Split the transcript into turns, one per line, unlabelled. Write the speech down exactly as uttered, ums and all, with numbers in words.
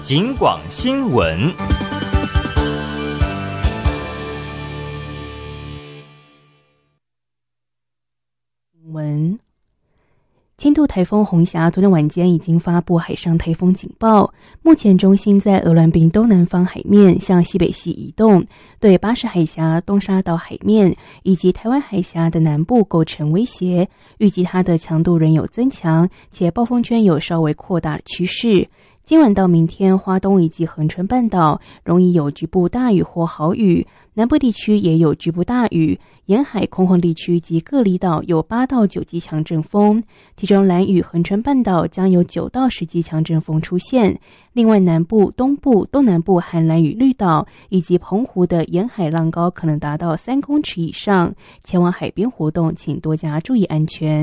警广新闻。
文轻度台风红霞昨天晚间已经发布海上台风警报，目前中心在鹅銮鼻东南方海面向西北西移动，对巴士海峡、东沙岛海面以及台湾海峡的南部构成威胁，预计它的强度仍有增强，且暴风圈有稍微扩大的趋势。今晚到明天，花东以及恒春半岛容易有局部大雨或豪雨，南部地区也有局部大雨，沿海空旷地区及各离岛有八到九级强阵风，其中兰屿、恒春半岛将有九到十级强阵风出现。另外，南部、东部、东南部和兰屿绿岛以及澎湖的沿海浪高可能达到三公尺以上，前往海边活动请多加注意安全。